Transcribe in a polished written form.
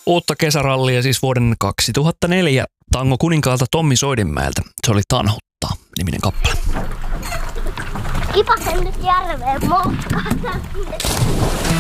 uutta kesärallia, siis vuoden 2004 Tango kuninkaalta Tommi Soidinmäeltä. Se oli Tanhuttaa -niminen kappale. Kipasen nyt järveen moukkaan.